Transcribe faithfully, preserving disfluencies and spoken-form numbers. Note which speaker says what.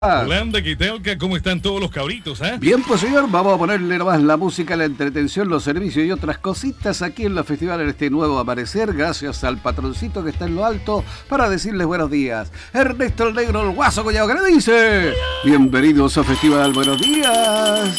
Speaker 1: Holanda, ¿qué tal? ¿Cómo están todos los cabritos? ¿eh?
Speaker 2: Bien, pues señor, vamos a ponerle nomás la música, la entretención, los servicios y otras cositas aquí en la festival en este nuevo amanecer, gracias al patroncito que está en lo alto, para decirles buenos días. Ernesto el Negro, el Guaso Collado, ¿qué le dice? Bienvenidos a Festival, buenos días.